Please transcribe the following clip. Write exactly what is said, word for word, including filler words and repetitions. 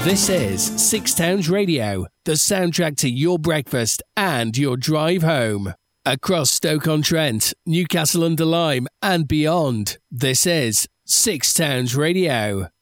This is Six Towns Radio, the soundtrack to your breakfast and your drive home. Across Stoke-on-Trent, Newcastle under Lyme and beyond, this is Six Towns Radio.